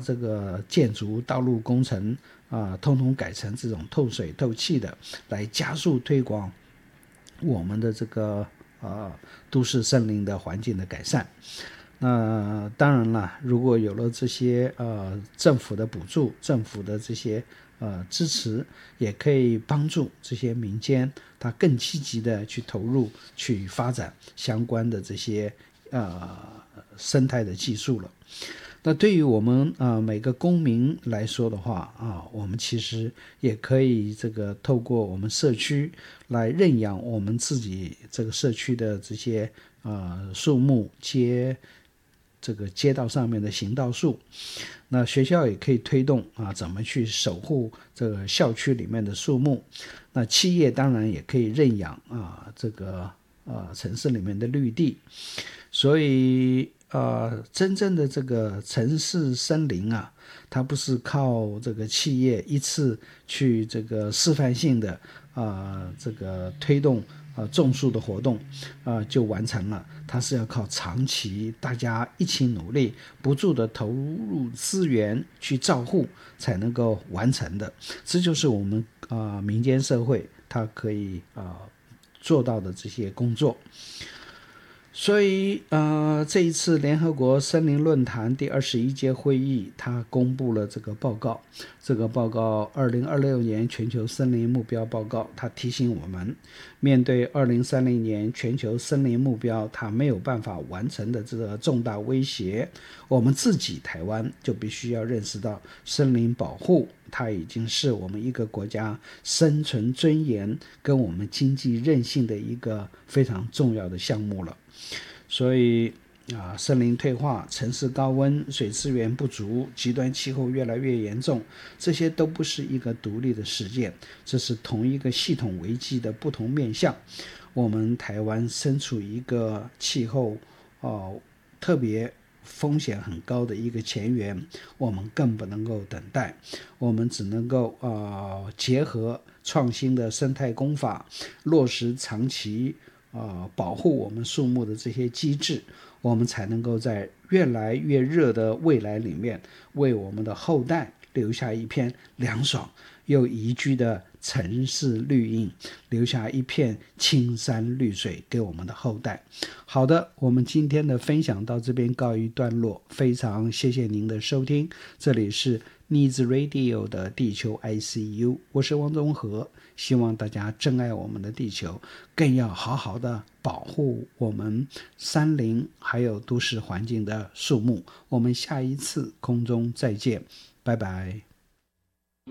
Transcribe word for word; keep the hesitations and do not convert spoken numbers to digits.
这个建筑道路工程啊、呃，通通改成这种透水透气的，来加速推广我们的这个呃都市森林的环境的改善。那当然了，如果有了这些呃政府的补助，政府的这些呃支持，也可以帮助这些民间他更积极的去投入，去发展相关的这些呃生态的技术了。那对于我们呃每个公民来说的话啊，我们其实也可以这个透过我们社区来认养我们自己这个社区的这些呃树木街这个街道上面的行道树。那学校也可以推动啊，怎么去守护这个校区里面的树木。那企业当然也可以认养啊这个呃城市里面的绿地。所以呃，真正的这个城市森林啊，它不是靠这个企业一次去这个示范性的啊、呃、这个推动呃种树的活动啊、呃、就完成了，它是要靠长期大家一起努力，不住的投入资源去照护才能够完成的。这就是我们啊、呃、民间社会它可以啊、呃、做到的这些工作。所以呃，这一次联合国森林论坛第二十一届会议，它公布了这个报告。这个报告二零二六年全球森林目标报告，它提醒我们，面对二零三零年全球森林目标它没有办法完成的这个重大威胁，我们自己台湾就必须要认识到，森林保护它已经是我们一个国家生存尊严跟我们经济韧性的一个非常重要的项目了。所以啊，森林退化、城市高温、水资源不足、极端气候越来越严重，这些都不是一个独立的事件，这是同一个系统危机的不同面向。我们台湾身处一个气候哦、呃、特别风险很高的一个前缘，我们更不能够等待，我们只能够呃结合创新的生态工法，落实长期呃，保护我们树木的这些机制，我们才能够在越来越热的未来里面，为我们的后代留下一片凉爽又宜居的城市绿荫，留下一片青山绿水给我们的后代。好的，我们今天的分享到这边告一段落，非常谢谢您的收听，这里是 Needs Radio 的地球 I C U， 我是汪宗和，希望大家珍爱我们的地球，更要好好的保护我们山林还有都市环境的树木。我们下一次空中再见，拜拜。